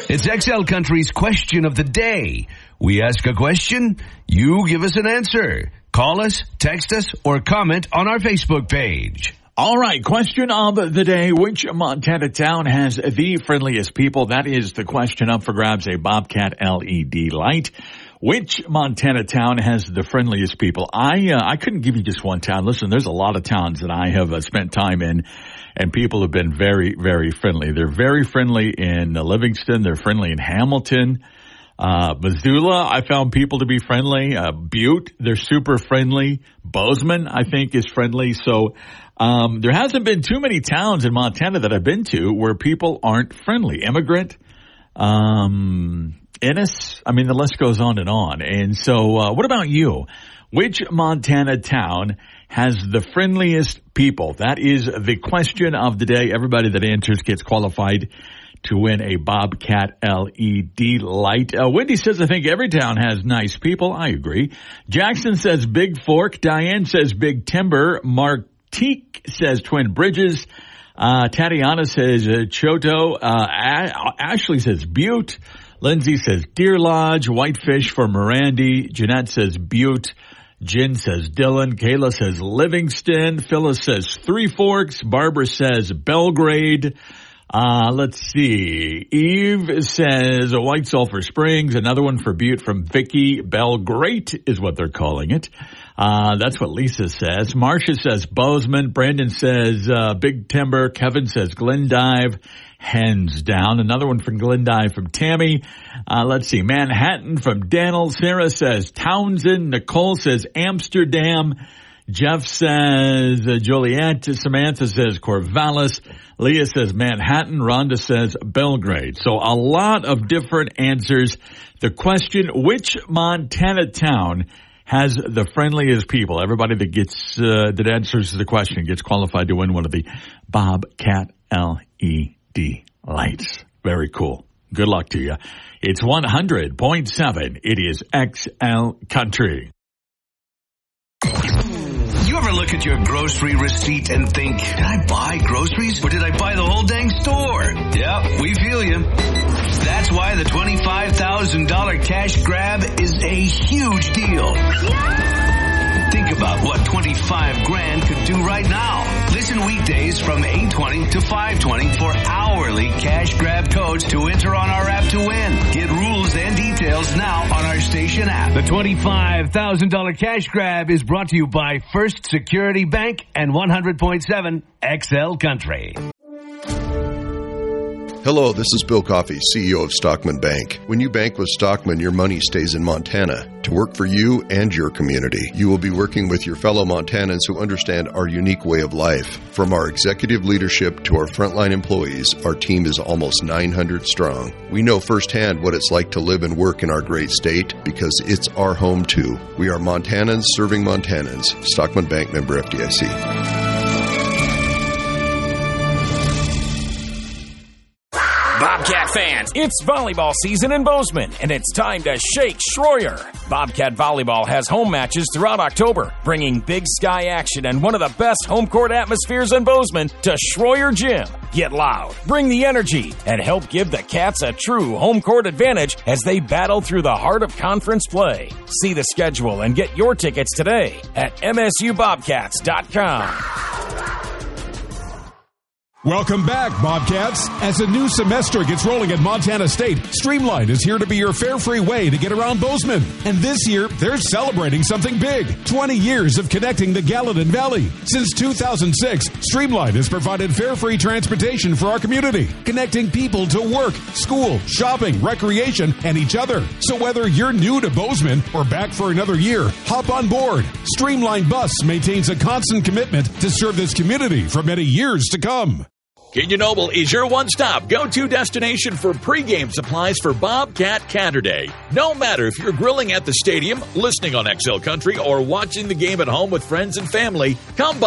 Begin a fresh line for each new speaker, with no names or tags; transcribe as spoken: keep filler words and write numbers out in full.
It's X L Country's question of the day. We ask a question, you give us an answer. Call us, text us, or comment on our Facebook page.
All right, question of the day. Which Montana town has the friendliest people? That is the question up for grabs, a Bobcat L E D light. Which Montana town has the friendliest people? I uh, I couldn't give you just one town. Listen, there's a lot of towns that I have uh, spent time in, and people have been very, very friendly. They're very friendly in uh, Livingston. They're friendly in Hamilton. Uh, Missoula, I found people to be friendly. Uh, Butte, they're super friendly. Bozeman, I think, is friendly. So um, there hasn't been too many towns in Montana that I've been to where people aren't friendly. Immigrant, um, Ennis, I mean, the list goes on and on. And so uh, what about you? Which Montana town has the friendliest people? That is the question of the day. Everybody that answers gets qualified to win a Bobcat L E D light. Uh, Wendy says, I think every town has nice people. I agree. Jackson says Big Fork. Diane says Big Timber. Martique says Twin Bridges. Uh, Tatiana says uh, Choto. Uh, A- Ashley says Butte. Lindsay says Deer Lodge. Whitefish for Mirandi. Jeanette says Butte. Jen says Dillon. Kayla says Livingston. Phyllis says Three Forks. Barbara says Belgrade. Uh, let's see. Eve says White Sulphur Springs. Another one for Butte from Vicky. Belgrade is what they're calling it. Uh, that's what Lisa says. Marcia says Bozeman. Brandon says uh, Big Timber. Kevin says Glendive. Hands down. Another one from Glendive from Tammy. Uh, let's see. Manhattan from Daniel. Sarah says Townsend. Nicole says Amsterdam. Jeff says uh, Joliet. Samantha says Corvallis. Leah says Manhattan. Rhonda says Belgrade. So a lot of different answers. The question, which Montana town has the friendliest people? Everybody that gets uh, that answers the question gets qualified to win one of the Bobcat L E D lights. Very cool. Good luck to you. It's one hundred point seven. It is X L Country.
You ever look at your grocery receipt and think, did I buy groceries or did I buy the whole dang store? Yep, we feel you. That's why the twenty-five thousand dollars cash grab is a huge deal. Think about what twenty-five grand could do right now. Listen weekdays from eight twenty to five twenty for hourly cash grab codes to enter on our app to win. Get rules and details now on our station app. The twenty-five thousand dollars cash grab is brought to you by First Security Bank and one hundred point seven X L Country.
Hello, this is Bill Coffey, C E O of Stockman Bank. When you bank with Stockman, your money stays in Montana to work for you and your community. You will be working with your fellow Montanans who understand our unique way of life. From our executive leadership to our frontline employees, our team is almost nine hundred strong. We know firsthand what it's like to live and work in our great state because it's our home too. We are Montanans serving Montanans. Stockman Bank, member F D I C.
Bobcat fans, it's volleyball season in Bozeman, and it's time to shake Schroyer. Bobcat Volleyball has home matches throughout October, bringing big sky action and one of the best home court atmospheres in Bozeman to Schroyer Gym. Get loud, bring the energy, and help give the Cats a true home court advantage as they battle through the heart of conference play. See the schedule and get your tickets today at M S U Bobcats dot com.
Welcome back, Bobcats. As a new semester gets rolling at Montana State, Streamline is here to be your fare-free way to get around Bozeman. And this year, they're celebrating something big. twenty years of connecting the Gallatin Valley. Since two thousand six, Streamline has provided fare-free transportation for our community, connecting people to work, school, shopping, recreation, and each other. So whether you're new to Bozeman or back for another year, hop on board. Streamline Bus maintains a constant commitment to serve this community for many years to come.
Kenyon Noble is your one-stop go-to destination for pregame supplies for Bobcat Canter Day. No matter if you're grilling at the stadium, listening on X L Country, or watching the game at home with friends and family, come by